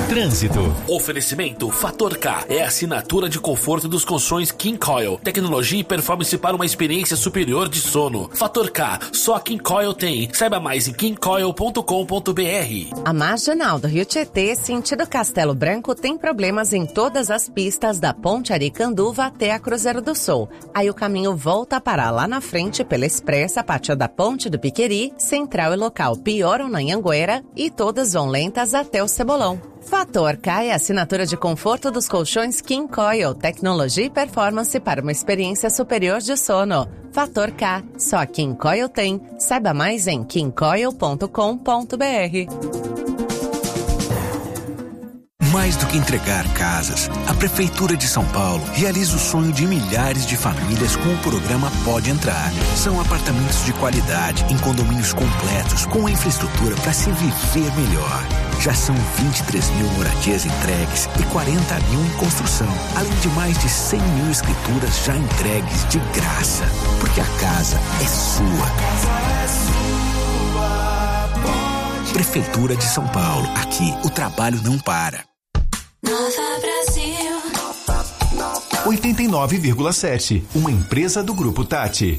Trânsito. Oferecimento Fator K é a assinatura de conforto dos colchões King Coil. Tecnologia e performance para uma experiência superior de sono. Fator K, só a King Coil tem. Saiba mais em kingcoil.com.br. A Marginal do Rio Tietê, sentido Castelo Branco, tem problemas em todas as pistas da Ponte Aricanduva até a Cruzeiro do Sul. Aí o caminho volta a parar lá na frente pela Expressa, a partir da Ponte do Piqueri, Central e Local pioram na Anhanguera e todas vão lentas até o Cebolão. Fator K é a assinatura de conforto dos colchões King Coil, tecnologia e performance para uma experiência superior de sono. Fator K, só a King Coil tem. Saiba mais em kingcoil.com.br. Mais do que entregar casas, a Prefeitura de São Paulo realiza o sonho de milhares de famílias com o programa Pode Entrar. São apartamentos de qualidade, em condomínios completos, com infraestrutura para se viver melhor. Já são 23 mil moradias entregues e 40 mil em construção, além de mais de 100 mil escrituras já entregues de graça. Porque a casa é sua. Prefeitura de São Paulo. Aqui, o trabalho não para. Nova Brasil 89,7. Uma empresa do Grupo Tati.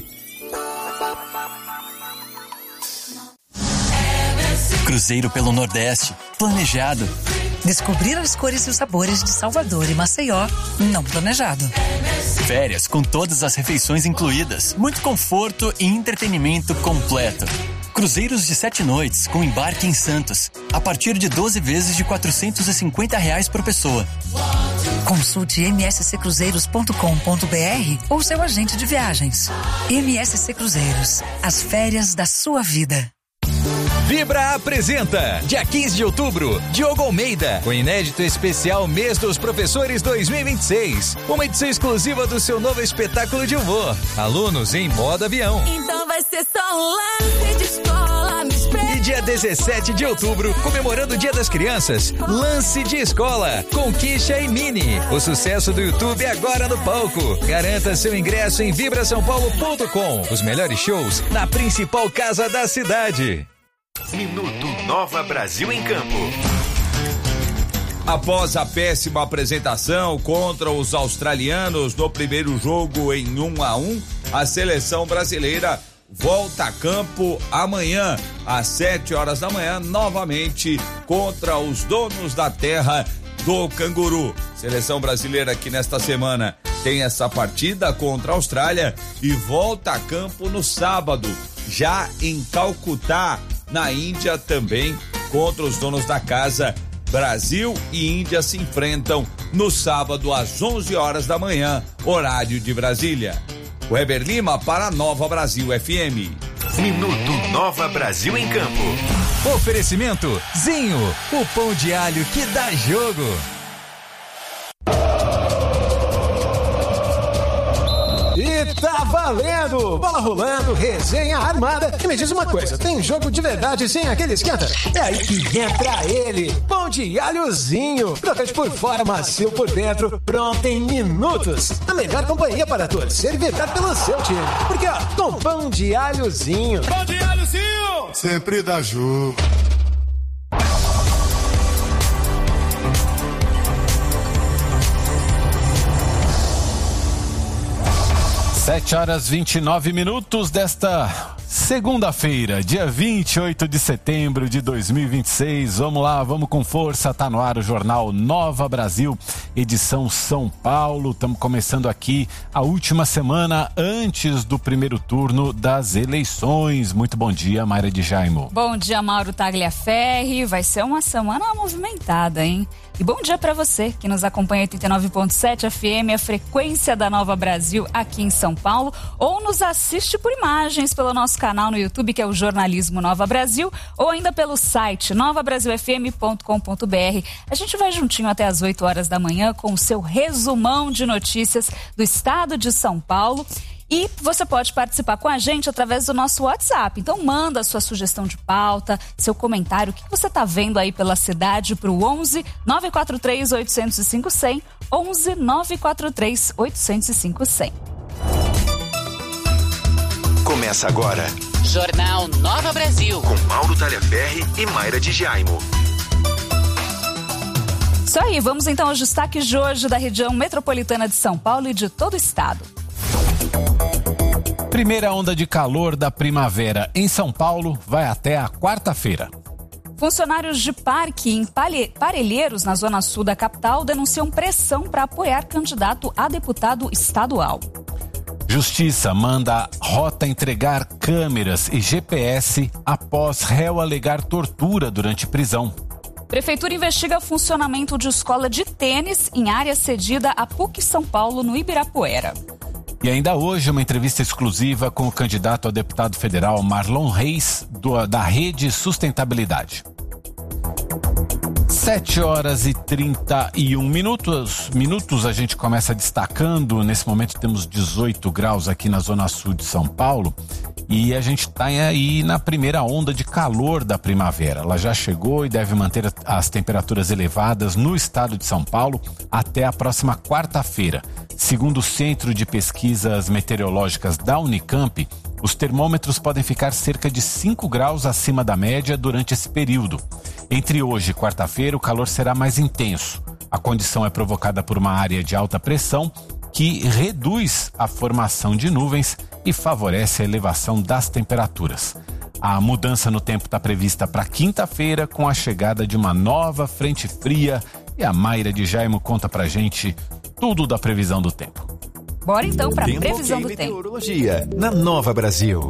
Cruzeiro pelo Nordeste. Planejado. Descobrir as cores e os sabores de Salvador e Maceió. Não planejado. Férias com todas as refeições incluídas. Muito conforto e entretenimento completo. Cruzeiros de 7 noites com embarque em Santos. A partir de 12 vezes de R$ 450 por pessoa. Consulte msccruzeiros.com.br ou seu agente de viagens. MSC Cruzeiros. As férias da sua vida. Vibra apresenta, dia 15 de outubro, Diogo Almeida, com inédito especial Mês dos Professores 2026. Uma edição exclusiva do seu novo espetáculo de humor, Alunos em Modo Avião. Então vai ser só um lance de escola, me espera. E dia 17 de outubro, comemorando o Dia das Crianças, Lance de Escola, com Kisha e Mini. O sucesso do YouTube agora no palco. Garanta seu ingresso em vibrasaopaulo.com. Os melhores shows na principal casa da cidade. Minuto Nova Brasil em Campo. Após a péssima apresentação contra os australianos no primeiro jogo em 1-1, a seleção brasileira volta a campo amanhã, às 7 horas da manhã, novamente contra os donos da terra do Canguru. Seleção brasileira que nesta semana tem essa partida contra a Austrália e volta a campo no sábado, já em Calcutá, na Índia, também contra os donos da casa. Brasil e Índia se enfrentam no sábado às 11 horas da manhã, horário de Brasília. Weber Lima para Nova Brasil FM. Minuto Nova Brasil em Campo. Oferecimento Zinho, o pão de alho que dá jogo. E tá valendo! Bola rolando, resenha armada. E me diz uma coisa, tem jogo de verdade sem aquele esquenta? É aí que entra ele, pão de alhozinho. Crocante por fora, macio por dentro, pronto em minutos. A melhor companhia para torcer e vibrar pelo seu time. Porque ó, com pão de alhozinho. Pão de alhozinho! Sempre dá jogo. 7h29 desta segunda-feira, dia 28 de setembro de 2026. Vamos lá, vamos com força. Tá no ar o Jornal Nova Brasil, edição São Paulo. Estamos começando aqui a última semana antes do primeiro turno das eleições. Muito bom dia, Mayra de Jaimo. Bom dia, Mauro Tagliaferri. Vai ser uma semana movimentada, hein? E bom dia para você que nos acompanha 89.7 FM, a frequência da Nova Brasil aqui em São Paulo, ou nos assiste por imagens pelo nosso canal no YouTube, que é o Jornalismo Nova Brasil, ou ainda pelo site novabrasilfm.com.br. A gente vai juntinho até as 8 horas da manhã com o seu resumão de notícias do estado de São Paulo. E você pode participar com a gente através do nosso WhatsApp. Então manda a sua sugestão de pauta, seu comentário, o que você está vendo aí pela cidade para o 11 943 805 100, 11 943 805 100. Começa agora Jornal Nova Brasil com Mauro Tagliaferri e Mayra de Jaimo. Isso aí, vamos então aos destaques de hoje da região metropolitana de São Paulo e de todo o estado. Primeira onda de calor da primavera em São Paulo vai até a quarta-feira. Funcionários de parque em Parelheiros, na zona sul da capital, denunciam pressão para apoiar candidato a deputado estadual. Justiça manda Rota entregar câmeras e GPS após réu alegar tortura durante prisão. Prefeitura investiga funcionamento de escola de tênis em área cedida à PUC São Paulo, no Ibirapuera. E ainda hoje, uma entrevista exclusiva com o candidato a deputado federal Marlon Reis, da Rede Sustentabilidade. 7h31. A gente começa destacando. Nesse momento temos 18 graus aqui na zona sul de São Paulo. E a gente está aí na primeira onda de calor da primavera. Ela já chegou e deve manter as temperaturas elevadas no estado de São Paulo até a próxima quarta-feira. Segundo o Centro de Pesquisas Meteorológicas da Unicamp, os termômetros podem ficar cerca de 5 graus acima da média durante esse período. Entre hoje e quarta-feira, o calor será mais intenso. A condição é provocada por uma área de alta pressão que reduz a formação de nuvens e favorece a elevação das temperaturas. A mudança no tempo está prevista para quinta-feira, com a chegada de uma nova frente fria. E a Mayra de Jaimo conta pra gente tudo da previsão do tempo. Bora então para a previsão do meteorologia tempo. Na Nova Brasil.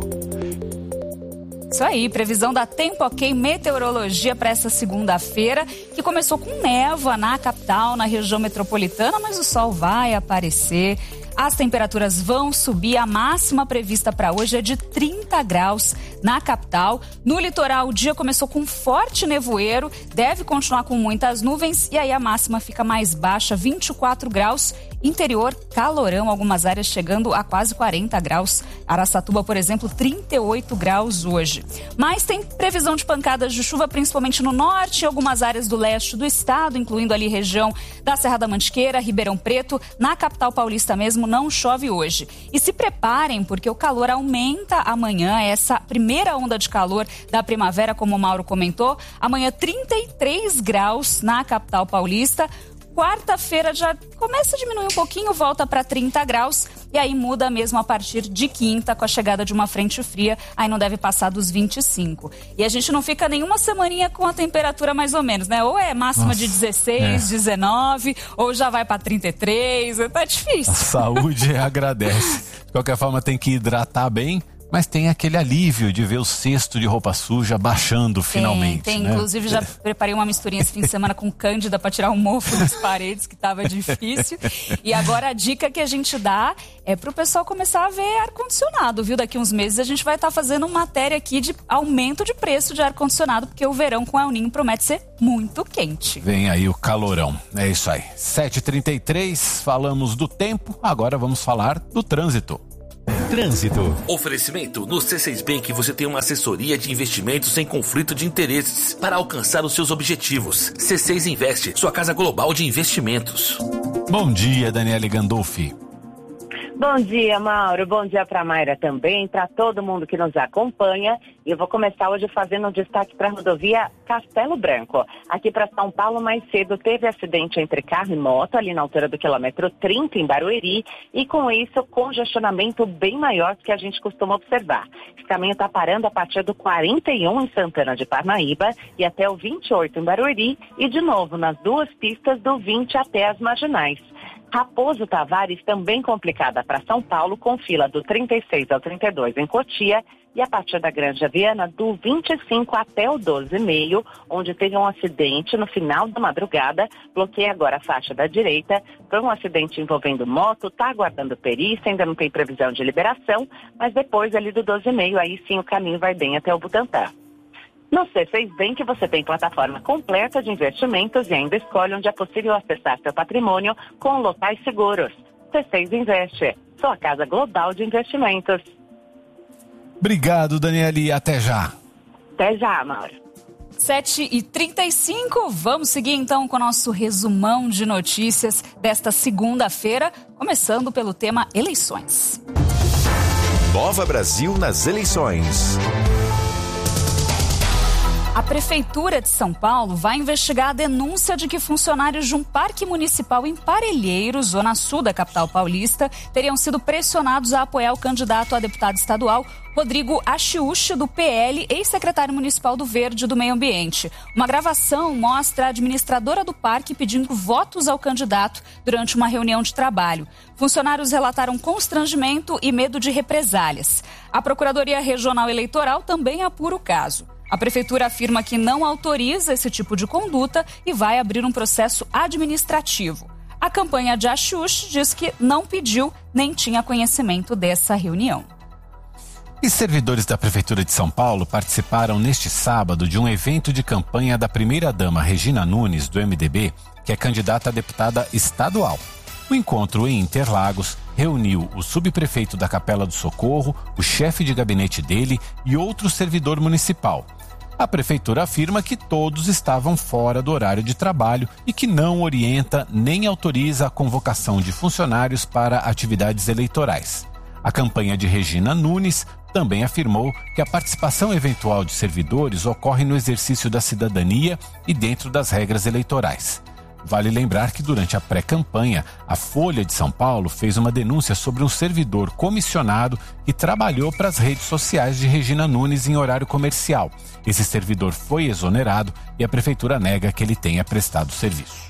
Isso aí, previsão da Tempo Ok Meteorologia para essa segunda-feira, que começou com névoa na capital, na região metropolitana, mas o sol vai aparecer. As temperaturas vão subir, a máxima prevista para hoje é de 30 graus na capital. No litoral, o dia começou com forte nevoeiro, deve continuar com muitas nuvens e aí a máxima fica mais baixa, 24 graus. Interior, calorão, algumas áreas chegando a quase 40 graus. Araçatuba, por exemplo, 38 graus hoje. Mas tem previsão de pancadas de chuva, principalmente no norte e algumas áreas do leste do estado, incluindo ali região da Serra da Mantiqueira, Ribeirão Preto. Na capital paulista mesmo, não chove hoje. E se preparem, porque o calor aumenta amanhã, essa primeira onda de calor da primavera, como o Mauro comentou. Amanhã, 33 graus na capital paulista. Quarta-feira já começa a diminuir um pouquinho, volta para 30 graus e aí muda mesmo a partir de quinta com a chegada de uma frente fria, aí não deve passar dos 25. E a gente não fica nenhuma semaninha com a temperatura mais ou menos, né? Ou é máxima de 16, 19, ou já vai para 33, tá difícil. A saúde agradece. De qualquer forma, tem que hidratar bem. Mas tem aquele alívio de ver o cesto de roupa suja baixando finalmente. Tem, né? Inclusive já preparei uma misturinha esse fim de semana com cândida para tirar o mofo das paredes, que estava difícil. E agora a dica que a gente dá é pro pessoal começar a ver ar-condicionado, viu? Daqui uns meses a gente vai estar fazendo matéria aqui de aumento de preço de ar-condicionado, porque o verão com El Ninho promete ser muito quente. Vem aí o calorão, é isso aí. 7h33, falamos do tempo, agora vamos falar do trânsito. Trânsito. Oferecimento: no C6 Bank você tem uma assessoria de investimentos sem conflito de interesses para alcançar os seus objetivos. C6 Investe, sua casa global de investimentos. Bom dia, Daniele Gandolfi. Bom dia, Mauro. Bom dia para a Mayra também, para todo mundo que nos acompanha. E eu vou começar hoje fazendo um destaque para a rodovia Castelo Branco. Aqui para São Paulo, mais cedo, teve acidente entre carro e moto, ali na altura do quilômetro 30, em Barueri. E com isso, congestionamento bem maior do que a gente costuma observar. Esse caminho está parando a partir do 41 em Santana de Parnaíba e até o 28 em Barueri. E de novo, nas duas pistas do 20 até as Marginais. Raposo Tavares também complicada para São Paulo, com fila do 36 ao 32 em Cotia e a partir da Granja Viana do 25 até o 12,5, onde teve um acidente no final da madrugada. Bloqueia agora a faixa da direita. Foi um acidente envolvendo moto, está aguardando perícia, ainda não tem previsão de liberação, mas depois ali do 12,5, aí sim o caminho vai bem até o Butantã. No C6 Bank você tem plataforma completa de investimentos e ainda escolhe onde é possível acessar seu patrimônio com locais seguros. C6 Investe, sua casa global de investimentos. Obrigado, Daniele, até já. Até já, Mauro. 7h35, vamos seguir então com o nosso resumão de notícias desta segunda-feira, começando pelo tema eleições. Nova Brasil nas eleições. A Prefeitura de São Paulo vai investigar a denúncia de que funcionários de um parque municipal em Parelheiros, zona sul da capital paulista, teriam sido pressionados a apoiar o candidato a deputado estadual Rodrigo Achiuchi, do PL, ex-secretário municipal do Verde e do Meio Ambiente. Uma gravação mostra a administradora do parque pedindo votos ao candidato durante uma reunião de trabalho. Funcionários relataram constrangimento e medo de represálias. A Procuradoria Regional Eleitoral também apura o caso. A Prefeitura afirma que não autoriza esse tipo de conduta e vai abrir um processo administrativo. A campanha de Achiuchi diz que não pediu nem tinha conhecimento dessa reunião. E servidores da Prefeitura de São Paulo participaram neste sábado de um evento de campanha da primeira-dama Regina Nunes, do MDB, que é candidata a deputada estadual. O encontro em Interlagos reuniu o subprefeito da Capela do Socorro, o chefe de gabinete dele e outro servidor municipal. A prefeitura afirma que todos estavam fora do horário de trabalho e que não orienta nem autoriza a convocação de funcionários para atividades eleitorais. A campanha de Regina Nunes também afirmou que a participação eventual de servidores ocorre no exercício da cidadania e dentro das regras eleitorais. Vale lembrar que durante a pré-campanha, a Folha de São Paulo fez uma denúncia sobre um servidor comissionado que trabalhou para as redes sociais de Regina Nunes em horário comercial. Esse servidor foi exonerado e a prefeitura nega que ele tenha prestado serviço.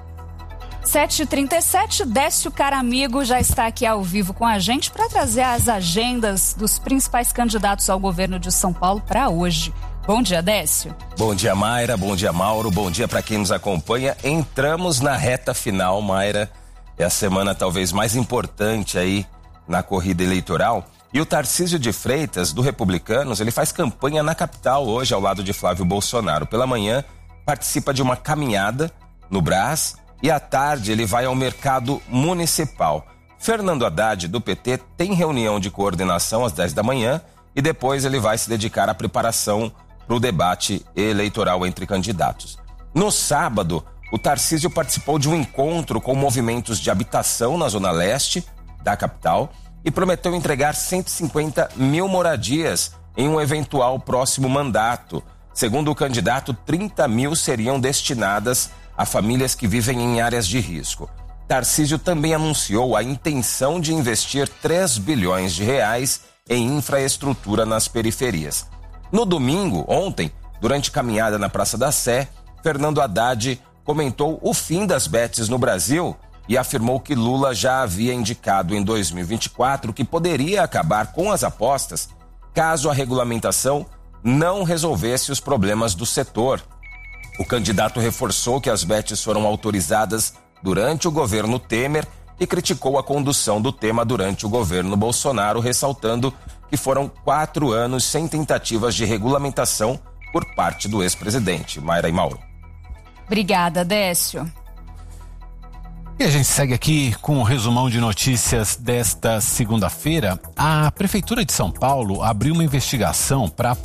7h37, Décio Caramigo já está aqui ao vivo com a gente para trazer as agendas dos principais candidatos ao governo de São Paulo para hoje. Bom dia, Décio. Bom dia, Mayra. Bom dia, Mauro. Bom dia para quem nos acompanha. Entramos na reta final, Mayra. É a semana talvez mais importante aí na corrida eleitoral. E o Tarcísio de Freitas, do Republicanos, ele faz campanha na capital hoje, ao lado de Flávio Bolsonaro. Pela manhã, participa de uma caminhada no Brás e à tarde ele vai ao mercado municipal. Fernando Haddad, do PT, tem reunião de coordenação às 10 da manhã e depois ele vai se dedicar à preparação para o debate eleitoral entre candidatos. No sábado, o Tarcísio participou de um encontro com movimentos de habitação na zona leste da capital e prometeu entregar 150 mil moradias em um eventual próximo mandato. Segundo o candidato, 30 mil seriam destinadas a famílias que vivem em áreas de risco. Tarcísio também anunciou a intenção de investir 3 bilhões de reais em infraestrutura nas periferias. No domingo, ontem, durante caminhada na Praça da Sé, Fernando Haddad comentou o fim das bets no Brasil e afirmou que Lula já havia indicado em 2024 que poderia acabar com as apostas caso a regulamentação não resolvesse os problemas do setor. O candidato reforçou que as bets foram autorizadas durante o governo Temer e criticou a condução do tema durante o governo Bolsonaro, ressaltando que foram 4 anos sem tentativas de regulamentação por parte do ex-presidente. Mayra e Mauro. Obrigada, Décio. E a gente segue aqui com o resumão de notícias desta segunda-feira. A Prefeitura de São Paulo abriu uma investigação para